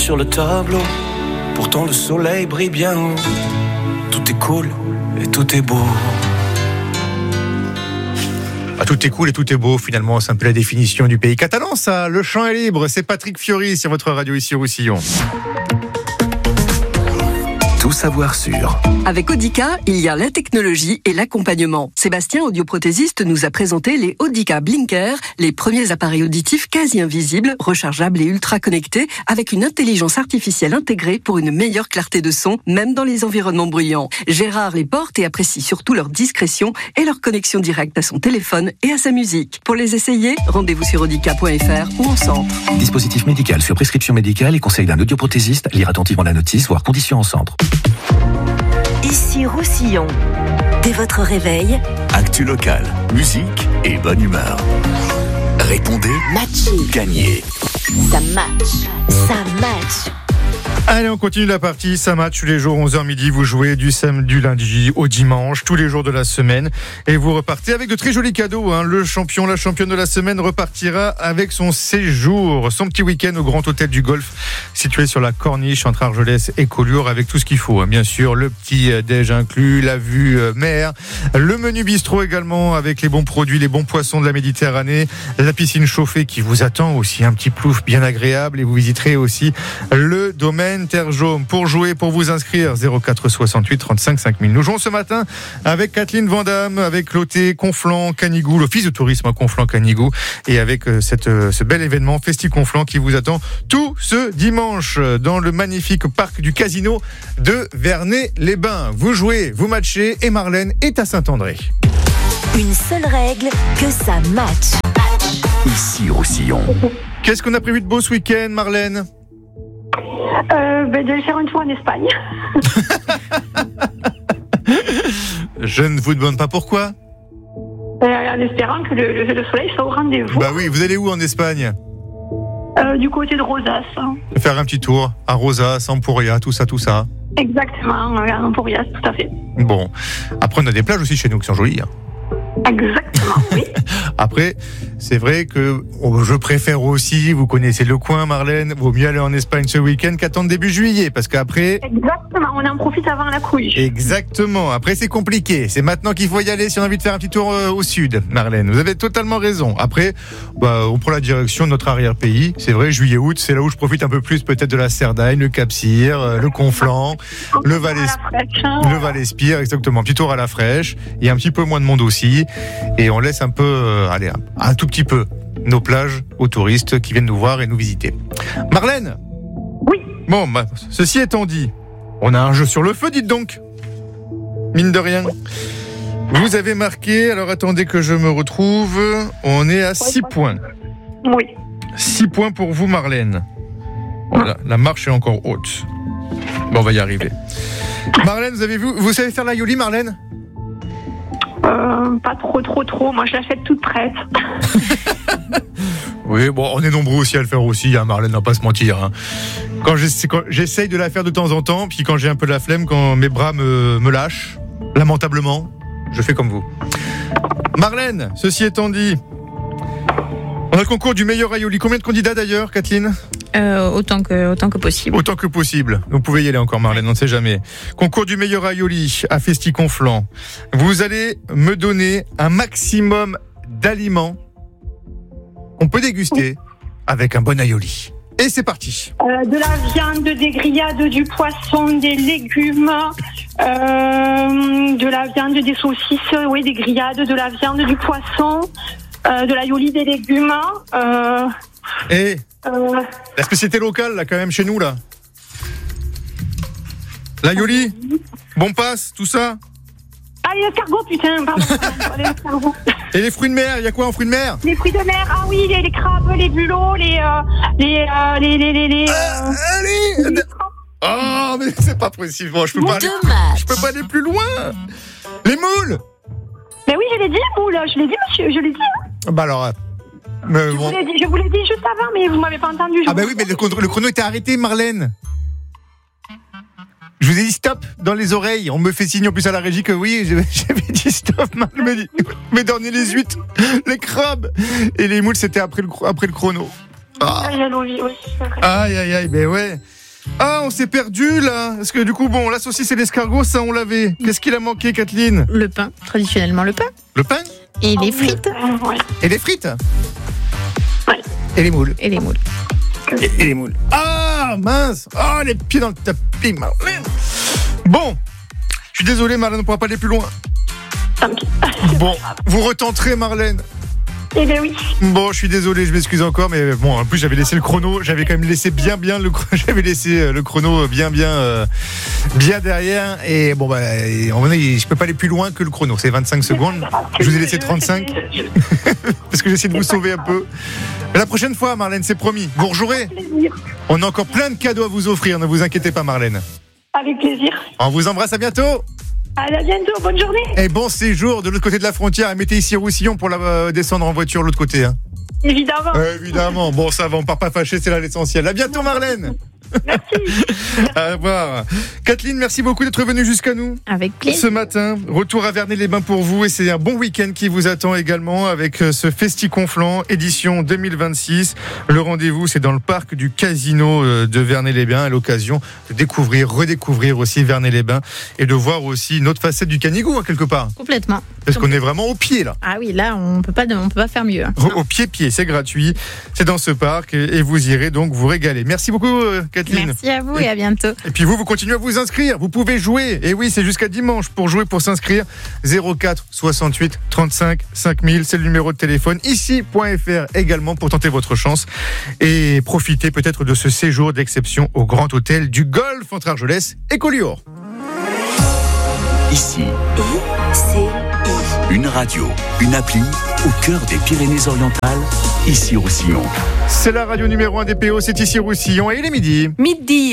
sur le tableau. Pourtant le soleil brille bien haut. Tout est cool et tout est beau. Ah, tout est cool et tout est beau, finalement, c'est un peu la définition du pays catalan, ça. Le champ est libre, c'est Patrick Fiori sur votre radio ici au Roussillon. Tout savoir sur. Avec Audica, il y a la technologie et l'accompagnement. Sébastien, audioprothésiste, nous a présenté les Audica Blinker, les premiers appareils auditifs quasi invisibles, rechargeables et ultra connectés, avec une intelligence artificielle intégrée pour une meilleure clarté de son, même dans les environnements bruyants. Gérard les porte et apprécie surtout leur discrétion et leur connexion directe à son téléphone et à sa musique. Pour les essayer, rendez-vous sur audica.fr ou en centre. Dispositif médical sur prescription médicale et conseil d'un audioprothésiste. Lire attentivement la notice, voire conditions en centre. Ici Roussillon. Dès votre réveil, Actu locale, musique et bonne humeur. Répondez, matchez. gagnez. Ça match. Ça match. Allez, on continue la partie, ça match tous les jours, 11h midi, vous jouez du lundi au dimanche, tous les jours de la semaine, et vous repartez avec de très jolis cadeaux, hein. Le champion, la championne de la semaine repartira avec son séjour, son petit week-end au Grand Hôtel du Golfe, situé sur la Corniche, entre Argelès et Collioure, avec tout ce qu'il faut, hein. Bien sûr, le petit déj inclus, la vue mer, le menu bistrot également, avec les bons produits, les bons poissons de la Méditerranée, la piscine chauffée qui vous attend aussi, un petit plouf bien agréable, et vous visiterez aussi le domaine Terre Jaune. Pour jouer, pour vous inscrire, 04 68 35 5000. Nous jouons ce matin avec Kathleen Vandamme, avec l'OT Conflans-Canigou, l'office de tourisme Conflans-Canigou, et avec ce bel événement Festi-Conflans qui vous attend tout ce dimanche dans le magnifique parc du Casino de Vernay-les-Bains. Vous jouez, vous matchez, et Marlène est à Saint-André. Une seule règle, que ça match. Ici Roussillon. Qu'est-ce qu'on a prévu de beau ce week-end, Marlène ? De faire une fois en Espagne. Je ne vous demande pas pourquoi. En espérant que le soleil soit au rendez-vous. Bah oui, vous allez où en Espagne ? Du côté de Rosas. Faire un petit tour à Rosas, Emporia, tout ça. Exactement, à Emporias, tout à fait. Bon, après on a des plages aussi chez nous qui sont jolies, hein. Exactement, oui. Après, c'est vrai que je préfère aussi, vous connaissez le coin, Marlène, vaut mieux aller en Espagne ce week-end qu'attendre début juillet, parce qu'après... Exactement, on en profite avant la couille. Exactement, après c'est compliqué, c'est maintenant qu'il faut y aller si on a envie de faire un petit tour au sud, Marlène, vous avez totalement raison. Après, on prend la direction de notre arrière-pays, c'est vrai, juillet-août, c'est là où je profite un peu plus peut-être de la Cerdagne, le Cap-Cyr, le Conflans, le Val-Espire, exactement, un petit tour à la fraîche, il y a un petit peu moins de monde aussi, et on laisse un peu, un tout petit peu, nos plages aux touristes qui viennent nous voir et nous visiter. Marlène ? Oui. Bon, ceci étant dit, on a un jeu sur le feu, dites donc. Mine de rien. Vous avez marqué, alors attendez que je me retrouve, on est à 6 points. Oui. 6 points pour vous, Marlène. Bon, la marche est encore haute. Bon, on va y arriver. Marlène, vous savez faire l'aïoli, Marlène ? Pas trop. Moi, je l'achète toute prête. Oui, bon, on est nombreux aussi à le faire aussi, hein, Marlène, on va pas se mentir. Hein. Quand j'essaye de la faire de temps en temps, puis quand j'ai un peu la flemme, quand mes bras me lâchent, lamentablement, je fais comme vous. Marlène, ceci étant dit, on a le concours du meilleur aioli. Combien de candidats d'ailleurs, Kathleen ? Autant que possible. Autant que possible. Vous pouvez y aller encore, Marlène, on ne sait jamais. Concours du meilleur aioli à Festi-Conflans. Vous allez me donner un maximum d'aliments qu'on peut déguster avec un bon aioli. Et c'est parti. De la viande, des grillades, du poisson, des légumes, de la viande, des saucisses, oui, des grillades, de la viande, du poisson, de l'aioli, des légumes. Et la spécialité locale, là, quand même, chez nous, là. L'aioli, bon passe, tout ça. Ah, et l'escargot, putain, pardon. Et les fruits de mer, il y a quoi en fruits de mer ? Les fruits de mer, ah oui, les crabes, les bulots, Allez Oh, mais c'est pas possible, bon, je peux pas aller plus loin. Les moules. Mais oui, je l'ai dit, moule, je l'ai dit, monsieur, je l'ai dit. Hein. Bah alors... Je vous l'ai dit juste avant, mais vous m'avez pas entendu. Ah bah oui, mais le chrono était arrêté, Marlène. Je vous ai dit stop dans les oreilles. On me fait signe en plus à la régie que oui, j'avais dit stop. Mes derniers, les huîtres, les crabes et les moules, c'était après le chrono. Ah, il y a l'olive, oui, c'est vrai. Aïe, ben ouais. Ah, on s'est perdu là. Parce que du coup, bon, la saucisse et l'escargot, ça on l'avait. Qu'est-ce qu'il a manqué, Kathleen? Le pain, traditionnellement le pain. Le pain? Et les frites. Ouais. Et les frites? Ouais. Et les moules? Et les moules. Et les moules. Ah, mince. Ah, les pieds dans le tapis, Marlène. Bon, je suis désolé, Marlène, on ne pourra pas aller plus loin. Tant pis. Bon, vous retenterez, Marlène. Eh bien oui. Bon, je suis désolé, je m'excuse encore, mais bon, en plus j'avais laissé le chrono, j'avais quand même laissé j'avais laissé le chrono bien derrière, et bon bah, je peux pas aller plus loin que le chrono, c'est 25 secondes, je vous ai laissé 35, parce que j'essaie de vous sauver un peu. Mais la prochaine fois, Marlène, c'est promis, vous rejouerez. On a encore plein de cadeaux à vous offrir, ne vous inquiétez pas, Marlène. Avec plaisir. On vous embrasse, à bientôt. Allez, à bientôt, bonne journée. Et bon séjour de l'autre côté de la frontière, et mettez ici Roussillon pour descendre en voiture de l'autre côté. Hein. Évidemment. Évidemment, bon ça va, on part pas fâché, c'est là l'essentiel. À bientôt, Marlène. Merci. Au revoir. Kathleen, merci beaucoup d'être venue jusqu'à nous. Avec plaisir. Ce matin, retour à Vernet-les-Bains pour vous, et c'est un bon week-end qui vous attend également avec ce Festi-Conflans édition 2026. Le rendez-vous, c'est dans le parc du Casino de Vernet-les-Bains, à l'occasion de redécouvrir aussi Vernet-les-Bains et de voir aussi une autre facette du Canigou, hein, quelque part. Complètement. Parce qu'on est vraiment au pied là. Ah oui, là on peut pas faire mieux. Hein. Au pied, c'est gratuit. C'est dans ce parc et vous irez donc vous régaler. Merci beaucoup, Kathleen. Merci à vous et à bientôt. Et puis vous continuez à vous inscrire. Vous pouvez jouer. Et oui, c'est jusqu'à dimanche pour jouer, pour s'inscrire. 04 68 35 5000, c'est le numéro de téléphone. Ici.fr également pour tenter votre chance et profiter peut-être de ce séjour d'exception au Grand Hôtel du Golfe entre Argelès et Collioure. Ici, une radio, une appli au cœur des Pyrénées-Orientales, ici Roussillon. C'est la radio numéro 1 des PO, c'est ici Roussillon et il est midi. Midi.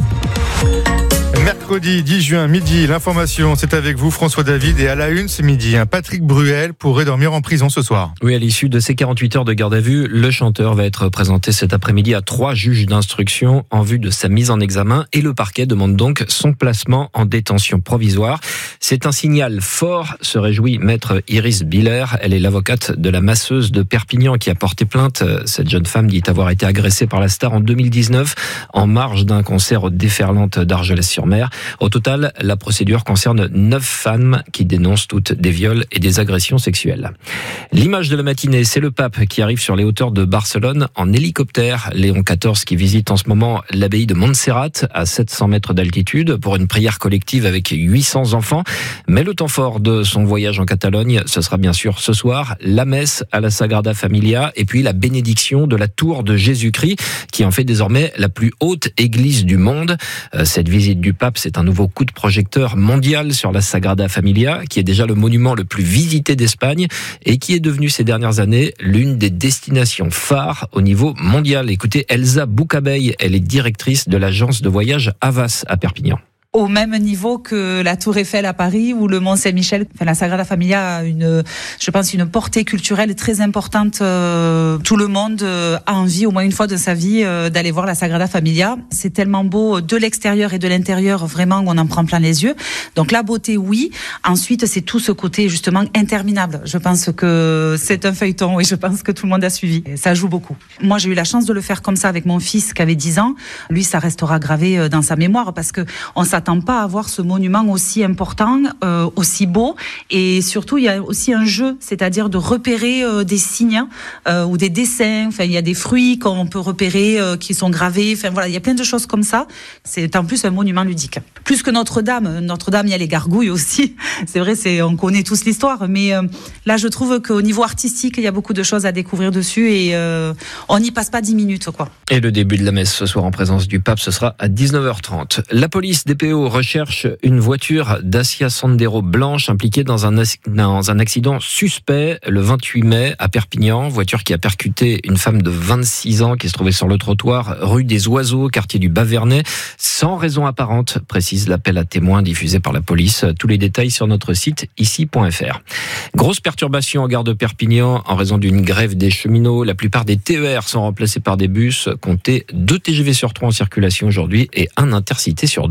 Mercredi 10 juin, midi, l'information, c'est avec vous François David, et à la une ce midi, Patrick Bruel pourrait dormir en prison ce soir. Oui, à l'issue de ces 48 heures de garde à vue, le chanteur va être présenté cet après-midi à 3 juges d'instruction en vue de sa mise en examen, et le parquet demande donc son placement en détention provisoire. C'est un signal fort, se réjouit maître Iris Biller. Elle est l'avocate de la masseuse de Perpignan qui a porté plainte. Cette jeune femme dit avoir été agressée par la star en 2019 en marge d'un concert aux Déferlantes d'Argelès-sur-Mer. Au total, la procédure concerne 9 femmes qui dénoncent toutes des viols et des agressions sexuelles. L'image de la matinée, c'est le pape qui arrive sur les hauteurs de Barcelone en hélicoptère. Léon XIV qui visite en ce moment l'abbaye de Montserrat à 700 mètres d'altitude pour une prière collective avec 800 enfants. Mais le temps fort de son voyage en Catalogne, ce sera bien sûr ce soir, la messe à la Sagrada Familia et puis la bénédiction de la tour de Jésus-Christ qui en fait désormais la plus haute église du monde. Cette visite du pape, c'est un nouveau coup de projecteur mondial sur la Sagrada Familia, qui est déjà le monument le plus visité d'Espagne et qui est devenu ces dernières années l'une des destinations phares au niveau mondial. Écoutez, Elsa Boucabey, elle est directrice de l'agence de voyage Havas à Perpignan. Au même niveau que la Tour Eiffel à Paris ou le Mont Saint-Michel. Enfin, la Sagrada Familia a une portée culturelle très importante. Tout le monde a envie, au moins une fois de sa vie, d'aller voir la Sagrada Familia. C'est tellement beau de l'extérieur et de l'intérieur, vraiment, on en prend plein les yeux. Donc la beauté, oui. Ensuite, c'est tout ce côté, justement, interminable. Je pense que c'est un feuilleton et je pense que tout le monde a suivi. Et ça joue beaucoup. Moi, j'ai eu la chance de le faire comme ça avec mon fils qui avait 10 ans. Lui, ça restera gravé dans sa mémoire parce que on s'attend pas à avoir ce monument aussi important, aussi beau, et surtout il y a aussi un jeu, c'est-à-dire de repérer des signes ou des dessins. Enfin, il y a des fruits qu'on peut repérer qui sont gravés. Enfin voilà, il y a plein de choses comme ça. C'est en plus un monument ludique. Plus que Notre-Dame. Notre-Dame, il y a les gargouilles aussi. C'est vrai, on connaît tous l'histoire, mais là je trouve qu'au niveau artistique, il y a beaucoup de choses à découvrir dessus et on n'y passe pas 10 minutes, quoi. Et le début de la messe ce soir en présence du pape, ce sera à 19h30. La police DPO recherche une voiture Dacia Sandero blanche impliquée dans un accident suspect le 28 mai à Perpignan. Voiture qui a percuté une femme de 26 ans qui se trouvait sur le trottoir rue des Oiseaux, quartier du Bas-Vernet, sans raison apparente, précise l'appel à témoins diffusé par la police. Tous les détails sur notre site ici.fr. Grosse perturbation en gare de Perpignan en raison d'une grève des cheminots. La plupart des TER sont remplacés par des bus. Comptez 2 TGV sur 3 en circulation aujourd'hui et un Intercité sur 2.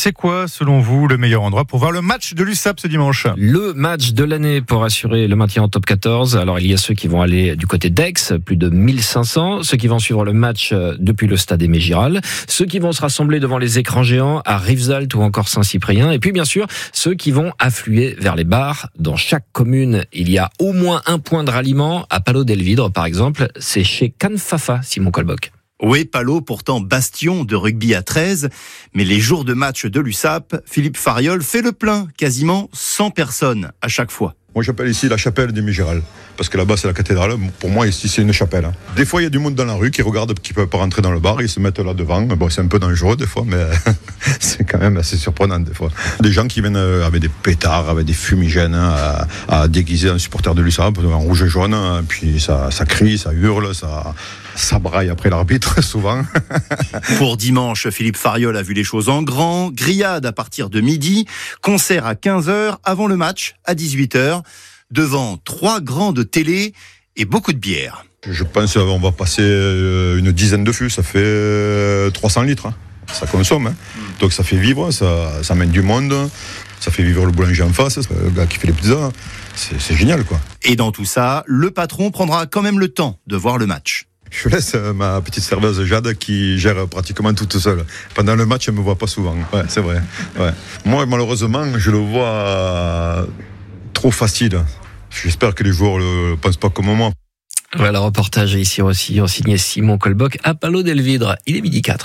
C'est quoi, selon vous, le meilleur endroit pour voir le match de l'USAP ce dimanche ? Le match de l'année pour assurer le maintien en top 14. Alors, il y a ceux qui vont aller du côté d'Aix, plus de 1500. Ceux qui vont suivre le match depuis le stade Aimé Giral. Ceux qui vont se rassembler devant les écrans géants à Rivesaltes ou encore Saint-Cyprien. Et puis, bien sûr, ceux qui vont affluer vers les bars. Dans chaque commune, il y a au moins un point de ralliement. À Palot-Delvidre, par exemple, c'est chez Canfafa, Simon Colboc. Oui, Palot, pourtant bastion de rugby à 13, mais les jours de match de l'USAP, Philippe Fariol fait le plein, quasiment 100 personnes à chaque fois. Moi, j'appelle ici la chapelle d'Aimé Giral, parce que là-bas, c'est la cathédrale. Pour moi, ici, c'est une chapelle. Des fois, il y a du monde dans la rue qui regarde, qui ne peut pas rentrer dans le bar, ils se mettent là devant. Bon, c'est un peu dangereux des fois, mais c'est quand même assez surprenant des fois. Des gens qui viennent avec des pétards, avec des fumigènes, à déguiser un supporter de l'USAP, en rouge et jaune, puis ça crie, ça hurle, ça braille après l'arbitre, souvent. Pour dimanche, Philippe Fariol a vu les choses en grand. Grillade à partir de midi, concert à 15h, avant le match à 18h, devant 3 grandes télés et beaucoup de bière. Je pense qu'on va passer une dizaine de fûts, ça fait 300 litres. Ça consomme, donc ça fait vivre, ça mène du monde, ça fait vivre le boulanger en face, le gars qui fait les pizzas, c'est génial, quoi. Et dans tout ça, le patron prendra quand même le temps de voir le match. Je laisse ma petite serveuse Jade qui gère pratiquement toute seule. Pendant le match, elle ne me voit pas souvent. Ouais, c'est vrai. Ouais. Moi, malheureusement, je le vois trop facile. J'espère que les joueurs ne pensent pas comme moi. Voilà, le reportage ici aussi, signé Simon Colboc à Palot-Delvidre. Il est 12h04.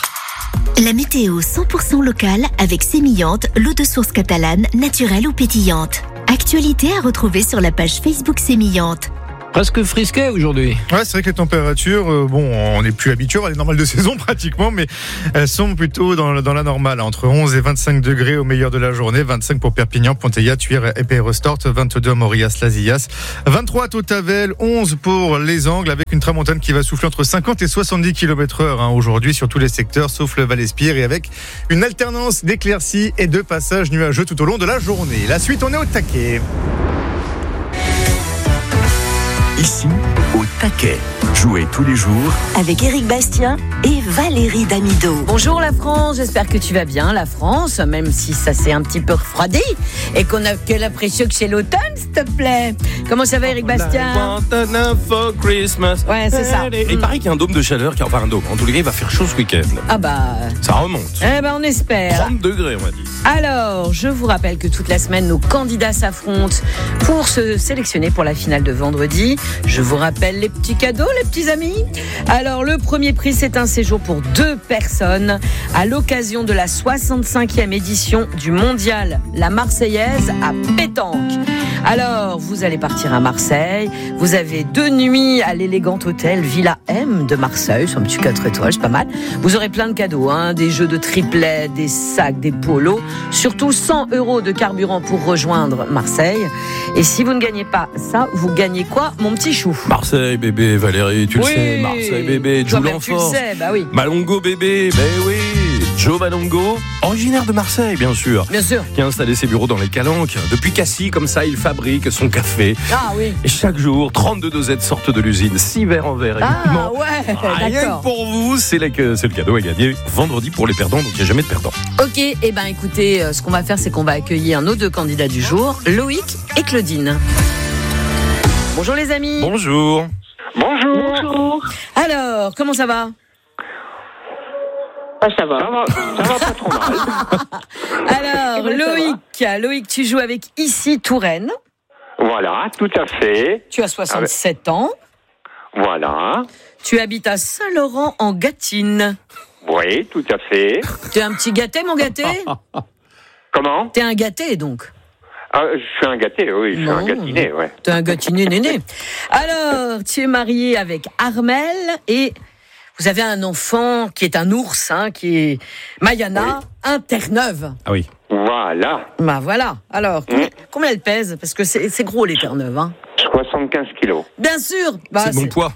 La météo 100% locale avec Sémillante, l'eau de source catalane, naturelle ou pétillante. Actualité à retrouver sur la page Facebook Sémillante. Presque frisquet aujourd'hui. Ouais, c'est vrai que les températures, on n'est plus habitué, elle est normale de saison pratiquement, mais elles sont plutôt dans la normale, entre 11 et 25 degrés au meilleur de la journée, 25 pour Perpignan, Ponteilla, Tuire et Peyrestort, 22 à Maurias, Lazillas, 23 à Tautavel, 11 pour les Angles, avec une tramontane qui va souffler entre 50 et 70 km/h aujourd'hui sur tous les secteurs, sauf le Val-Espire, et avec une alternance d'éclaircies et de passages nuageux tout au long de la journée. La suite, on est au taquet. Ici, au taquet. Jouez tous les jours avec Éric Bastien et Valérie Damido. Bonjour la France, j'espère que tu vas bien la France, même si ça s'est un petit peu refroidi et qu'on a que l'impression que c'est l'automne, s'il te plaît. Comment ça va Éric Bastien? For Christmas. Ouais, c'est ça. Et il paraît qu'il y a un dôme de chaleur, enfin un dôme, en tous les cas il va faire chaud ce week-end. Ah bah... Ça remonte. Eh ben on espère. 30 degrés on m'a dit. Alors, je vous rappelle que toute la semaine, nos candidats s'affrontent pour se sélectionner pour la finale de vendredi. Je vous rappelle les petits cadeaux, les petits amis. Alors, le premier prix, c'est un séjour pour 2 personnes à l'occasion de la 65e édition du Mondial La Marseillaise à Pétanque. Alors, vous allez partir à Marseille. Vous avez 2 nuits à l'élégant hôtel Villa M de Marseille. C'est un petit 4 étoiles, c'est pas mal. Vous aurez plein de cadeaux, des jeux de triplet, des sacs, des polos. Surtout 100 € de carburant pour rejoindre Marseille. Et si vous ne gagnez pas ça, vous gagnez quoi, mon petit chou? Marseille bébé, Valérie, tu le sais. Marseille bébé, Joe Lanfort. Tu le sais, bah oui. Malongo bébé, oui. Joe Malongo, originaire de Marseille, bien sûr. Bien sûr. Qui a installé ses bureaux dans les Calanques. Depuis Cassis, comme ça, il fabrique son café. Ah oui. Et chaque jour, 32 dosettes sortent de l'usine. 6 verres en verre. Ah ouais, rien d'accord. Pour vous, c'est le cadeau à gagner vendredi pour les perdants, donc il n'y a jamais de perdants. Ok, et ben écoutez, ce qu'on va faire, c'est qu'on va accueillir nos 2 candidats du jour, Loïc et Claudine. Bonjour les amis. Bonjour. Bonjour. Alors, comment ça va? Ça va pas trop mal. Alors, Loïc, tu joues avec Ici Touraine. Voilà, tout à fait. Tu as 67 ans. Voilà. Tu habites à Saint-Laurent en Gâtine. Oui, tout à fait. T'es un petit gâté, mon gâté? Comment? T'es un gâté, donc? Je suis un gâté, oui, je suis un gâtiné, ouais. T'es un gâtiné néné. Alors, tu es marié avec Armel et vous avez un enfant qui est un ours, qui est Mayana, oui. Un Terre-Neuve. Ah oui. Voilà. Bah voilà. Alors, combien elle pèse? Parce que c'est gros les Terre-Neuve. 75 kilos. Bien sûr. C'est mon poids.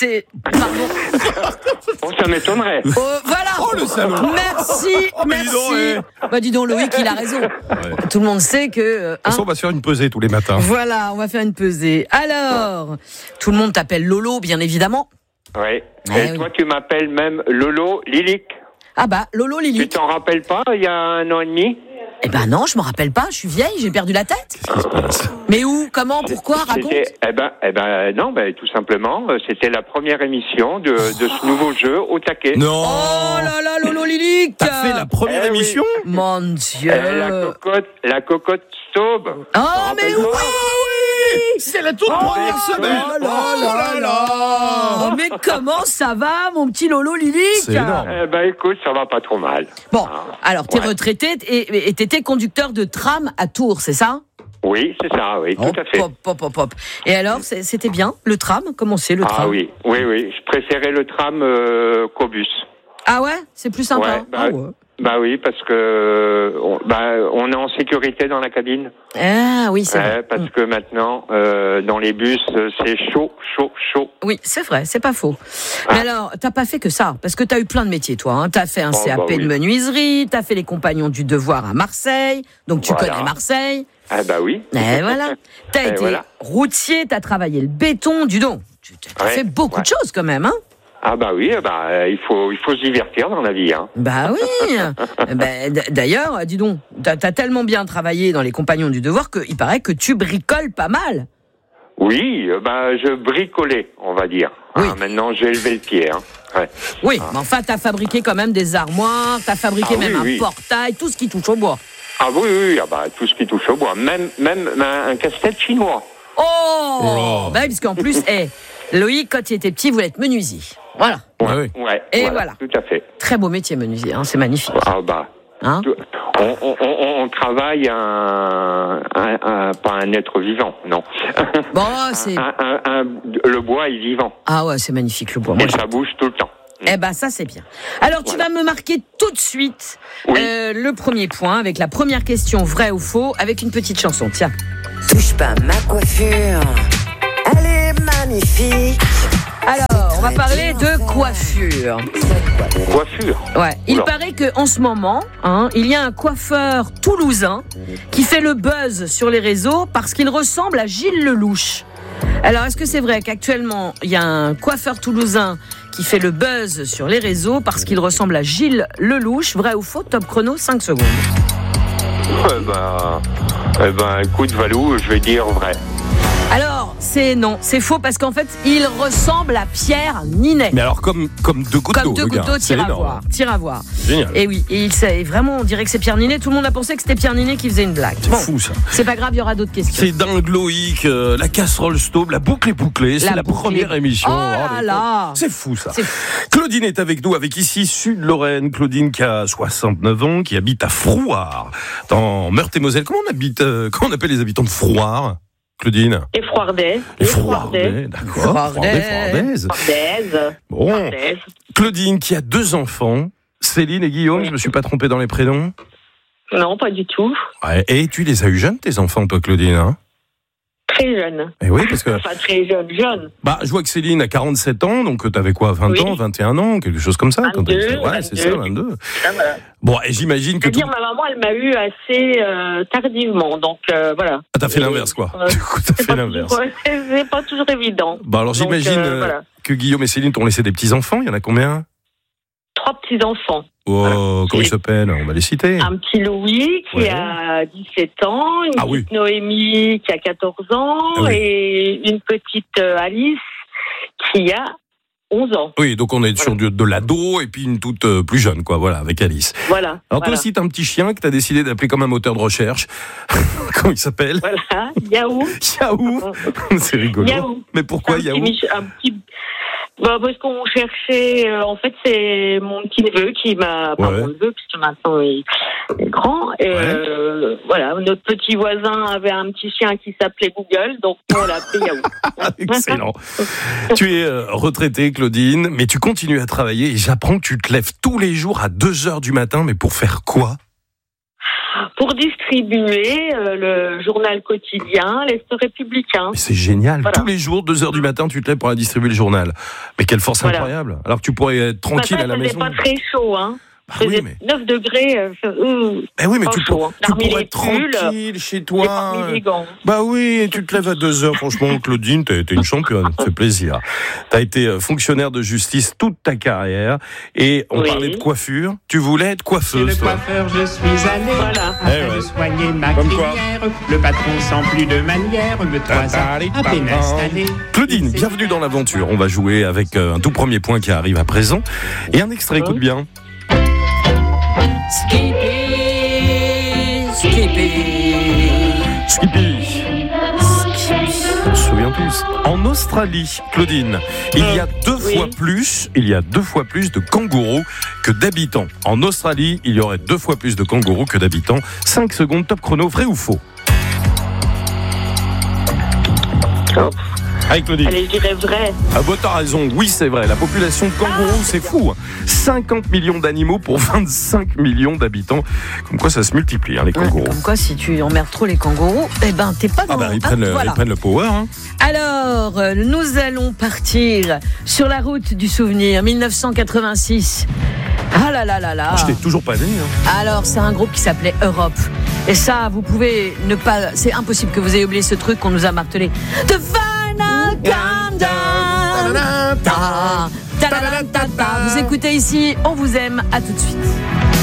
Pardon. Ça m'étonnerait. Voilà. Oh le salaud. Merci. Dis donc Loïc, il a raison. Ouais. Tout le monde sait que. De toute façon, on va se faire une pesée tous les matins. Voilà, on va faire une pesée. Alors, tout le monde t'appelle Lolo, bien évidemment. Oui. Et toi, tu m'appelles même Lolo Lilic. Ah bah, Lolo Tu Lily. t'en rappelles pas, il y a 1 an et demi? Eh ben non, je me rappelle pas, je suis vieille, j'ai perdu la tête. Mais où, comment, pourquoi, raconte. Non, tout simplement, c'était la première émission de ce nouveau jeu au taquet. Non. Oh là là, Lolo Lily. T'as fait la première émission? Mon Dieu. La cocotte Staub. Oh, mais oui. C'est la toute première semaine. Oh là là. Mais comment ça va, mon petit Lolo Lily? C'est énorme. Écoute, ça va pas trop mal. Bon, alors t'es retraité et t'étais conducteur de tram à Tours, c'est ça? Oui, c'est ça, oui, tout à fait. Hop. Et alors, c'était bien, le tram? Comment c'est, le tram? Ah oui. Je préférais le tram qu'au bus. Ah ouais? C'est plus sympa? Bah oui, parce que on est en sécurité dans la cabine. Ah oui, c'est vrai. Parce que maintenant, dans les bus, c'est chaud. Oui, c'est vrai, c'est pas faux. Mais alors, t'as pas fait que ça, parce que t'as eu plein de métiers, toi. Hein. T'as fait un CAP de menuiserie, t'as fait les Compagnons du Devoir à Marseille, donc tu connais Marseille. Ah bah oui. Et voilà. T'as été routier, t'as travaillé le béton, tu as fait beaucoup de choses quand même, hein. Ah bah oui, il faut se divertir dans la vie, hein. Bah oui. D'ailleurs, dis donc, t'as tellement bien travaillé dans les Compagnons du Devoir qu'il paraît que tu bricoles pas mal. Oui, je bricolais, on va dire. Oui. Maintenant, j'ai élevé le pied, hein. Ouais. Oui, mais enfin, t'as fabriqué quand même des armoires, t'as fabriqué un portail, tout ce qui touche au bois. Ah oui, tout ce qui touche au bois, même un casse-tête chinois. Oh parce qu'en plus, Loïc, quand il était petit, voulait être menuisier. Voilà. Et voilà. Tout à fait. Très beau métier, menuisier, hein, c'est magnifique. Hein? On travaille pas un être vivant, non. Bon, c'est... le bois est vivant. Ah ouais, c'est magnifique, le bois. Et ça bouge tout le temps. Ça c'est bien. Alors tu vas me marquer tout de suite le premier point avec la première question, vrai ou faux, avec une petite chanson. Tiens. Touche pas ma coiffure, elle est magnifique. Alors, on va parler de coiffure. Coiffure? Ouais. Il paraît qu'en ce moment, il y a un coiffeur toulousain qui fait le buzz sur les réseaux parce qu'il ressemble à Gilles Lelouch. Alors, est-ce que c'est vrai qu'actuellement, il y a un coiffeur toulousain qui fait le buzz sur les réseaux parce qu'il ressemble à Gilles Lelouch? Vrai ou faux? Top chrono, 5 secondes. Écoute, Valou, je vais dire vrai. Alors, c'est faux parce qu'en fait, il ressemble à Pierre Ninet. Mais alors, comme deux gouttes d'eau. Comme deux gouttes d'eau, tire à voir. Génial. Et oui, et vraiment, on dirait que c'est Pierre Ninet. Tout le monde a pensé que c'était Pierre Ninet qui faisait une blague. C'est fou, ça. C'est pas grave, il y aura d'autres questions. C'est dingue, Loïc, la casserole Staub, la boucle est bouclée. C'est la première émission. Oh là là. C'est fou, ça. Claudine est avec nous, avec ici Sud-Lorraine. Claudine qui a 69 ans, qui habite à Frouard, dans Meurthe-et-Moselle. Comment on appelle les habitants de Frouard, Claudine? Et Frouardais. D'accord. Frouardaise. Bon. Claudine qui a 2 enfants, Céline et Guillaume, je me suis pas trompé dans les prénoms? Non, pas du tout. Ouais. Et tu les as eu jeunes, tes enfants, toi, Claudine, hein? Très jeune. Et oui, parce que... Enfin, très jeune. Je vois que Céline a 47 ans, donc t'avais quoi, 20 ans, 21 ans, quelque chose comme ça? 22, ouais, c'est ça, 22. Ah, voilà. Bon, et j'imagine que... C'est-à-dire, ma maman, elle m'a eu assez tardivement, donc voilà. Ah, t'as fait l'inverse, quoi. Du coup, t'as fait l'inverse. C'est pas toujours évident. Alors, j'imagine que Guillaume et Céline t'ont laissé des petits-enfants, il y en a combien? 3 petits-enfants. Oh, comment ils s'appellent? On va les citer. Un petit Louis qui a 17 ans, une petite Noémie qui a 14 ans et une petite Alice qui a 11 ans. Oui, donc on est sur de l'ado et puis une toute plus jeune, quoi, voilà, avec Alice. Voilà. Alors toi aussi, t'as un petit chien que t'as décidé d'appeler comme un moteur de recherche. Comment il s'appelle? Voilà, Yaou. Yaou. C'est rigolo. Yaou. Mais pourquoi Yaou? Parce qu'on cherchait, en fait, c'est mon petit neveu qui m'a, mon neveu, puisque maintenant il est grand. Et voilà, notre petit voisin avait un petit chien qui s'appelait Google, donc on l'a appelé Yaou. Excellent. Tu es retraitée, Claudine, mais tu continues à travailler et j'apprends que tu te lèves tous les jours à 2h du matin, mais pour faire quoi? Pour distribuer le journal quotidien, l'Est républicain. Mais c'est génial. Voilà. Tous les jours, 2h du matin, tu te lèves pour aller distribuer le journal. Mais quelle force incroyable. Alors que tu pourrais être tranquille à la maison. C'est pas très chaud, hein. faisait 9 degrés. Oui, mais tu pourrais être tranquille chez toi. Bah oui, tu te lèves à 2h. Franchement, Claudine, t'es une championne. Ça fait plaisir. T'as été fonctionnaire de justice toute ta carrière. Et on parlait de coiffure. Tu voulais être coiffeuse, chez le coiffeur, je suis allé. Afin de soigner ma crinière. Le patron sans plus de manière me toisa à peine installé. Claudine, bienvenue dans l'aventure. On va jouer avec un tout premier point qui arrive à présent. Et un extrait, écoute bien. Skippy. On se souvient tous. En Australie, Claudine, il y a deux fois plus de kangourous que d'habitants. En Australie, il y aurait 2 fois plus de kangourous que d'habitants. 5 secondes, top chrono, vrai ou faux? Allez, Claudine. Allez, je dirais vrai. Ah bah t'as raison, oui c'est vrai. La population de kangourous, c'est fou. 50 millions d'animaux pour 25 millions d'habitants. Comme quoi ça se multiplie, les kangourous. Comme quoi, si tu emmerdes trop les kangourous, t'es pas dans... ils prennent le power. Alors, nous allons partir sur la route du souvenir, 1986. Ah là là là là. Je t'ai toujours pas né. Alors, c'est un groupe qui s'appelait Europe. Et ça, vous pouvez ne pas... C'est impossible que vous ayez oublié ce truc qu'on nous a martelé. The final countdown. Vous écoutez ici, on vous aime, à tout de suite.